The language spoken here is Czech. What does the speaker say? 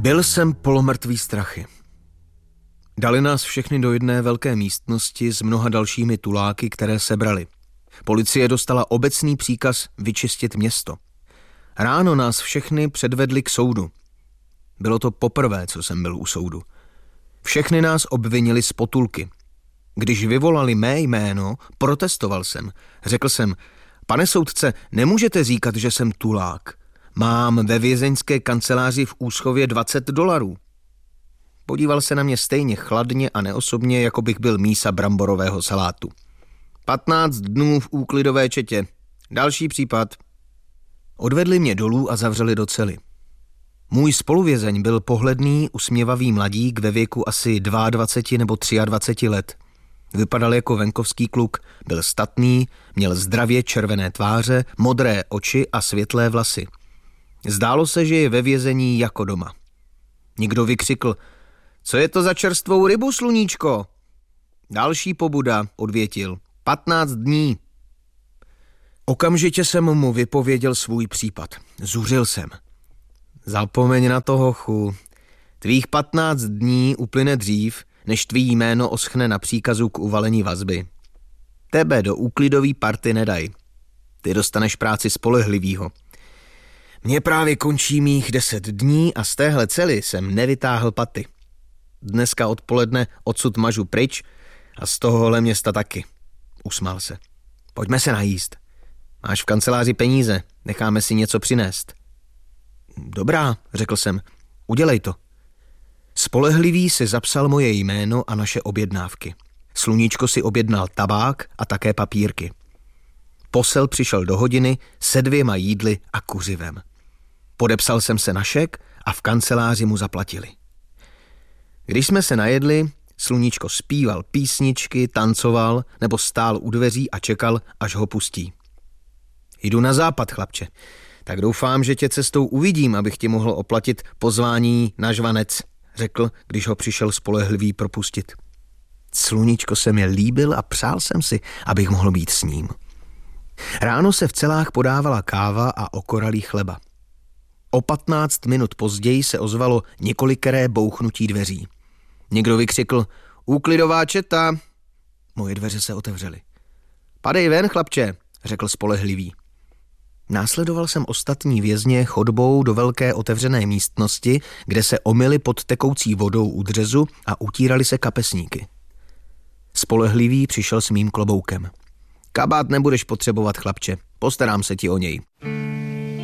Byl jsem polomrtvý strachy. Dali nás všechny do jedné velké místnosti s mnoha dalšími tuláky, které sebrali. Policie dostala obecný příkaz vyčistit město. Ráno nás všechny předvedli k soudu. Bylo to poprvé, co jsem byl u soudu. Všechny nás obvinili z potulky. Když vyvolali mé jméno, protestoval jsem. Řekl jsem, pane soudce, nemůžete říkat, že jsem tulák. Mám ve vězeňské kanceláři v Úschově $20. Podíval se na mě stejně chladně a neosobně, jako bych byl mísa bramborového salátu. 15 dnů v úklidové četě. Další případ. Odvedli mě dolů a zavřeli do cely. Můj spoluvězeň byl pohledný, usměvavý mladík ve věku asi 22 nebo 23 let. Vypadal jako venkovský kluk, byl statný, měl zdravě červené tváře, modré oči a světlé vlasy. Zdálo se, že je ve vězení jako doma. Někdo vykřikl, co je to za čerstvou rybu, sluníčko? Další pobuda, odvětil, 15 dní. Okamžitě jsem mu vypověděl svůj případ. Zuřil jsem. Zapomeň na to, hochu. Tvých 15 dní uplyne dřív, než tvý jméno oschne na příkazu k uvalení vazby. Tebe do úklidový party nedaj. Ty dostaneš práci spolehlivýho. Mně právě končí mých 10 dní a z téhle cely jsem nevytáhl paty. Dneska odpoledne odsud mažu pryč a z tohohle města taky. Usmál se. Pojďme se najíst. Máš v kanceláři peníze, necháme si něco přinést. Dobrá, řekl jsem, udělej to. Spolehlivý si zapsal moje jméno a naše objednávky. Sluníčko si objednal tabák a také papírky. Posel přišel do hodiny se 2 jídly a kuřivem. Podepsal jsem se na šek a v kanceláři mu zaplatili. Když jsme se najedli, Sluníčko zpíval písničky, tancoval nebo stál u dveří a čekal, až ho pustí. Jdu na západ, chlapče, tak doufám, že tě cestou uvidím, abych ti mohl oplatit pozvání na žvanec, řekl, když ho přišel spolehlivý propustit. Sluníčko se mi líbil a přál jsem si, abych mohl být s ním. Ráno se v celách podávala káva a okoralý chleba. O 15 minut později se ozvalo několikeré bouchnutí dveří. Někdo vykřikl, úklidová četa. Moje dveře se otevřely. Padej ven, chlapče, řekl spolehlivý. Následoval jsem ostatní vězně chodbou do velké otevřené místnosti, kde se omyli pod tekoucí vodou u dřezu a utírali se kapesníky. Spolehlivý přišel s mým kloboukem. Kabát nebudeš potřebovat, chlapče, postarám se ti o něj.